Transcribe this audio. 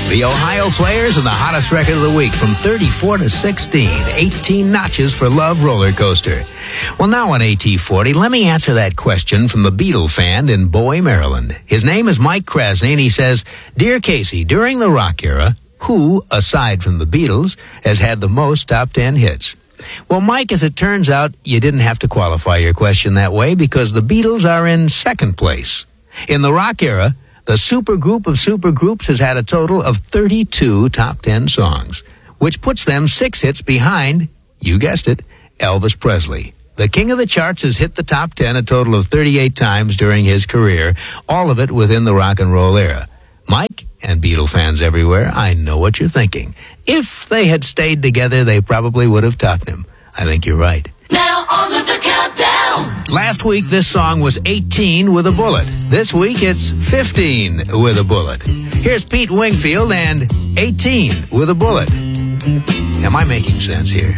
The Ohio Players and the hottest record of the week from 34 to 16, 18 notches for Love Roller Coaster. Well, now on AT40, let me answer that question from the Beatle fan in Bowie, Maryland. His name is Mike Krasny, and he says, Dear Casey, during the rock era, who, aside from the Beatles, has had the most top 10 hits? Well, Mike, as it turns out, you didn't have to qualify your question that way because the Beatles are in second place. In the rock era, the supergroup of supergroups has had a total of 32 top 10 songs, which puts them 6 hits behind, you guessed it, Elvis Presley. The king of the charts has hit the top 10 a total of 38 times during his career, all of it within the rock and roll era. Mike and Beatle fans everywhere, I know what you're thinking. If they had stayed together, they probably would have topped him. I think you're right. Now on with the countdown. Last week, this song was 18 with a bullet. This week, it's 15 with a bullet. Here's Pete Wingfield and 18 with a bullet. Am I making sense here?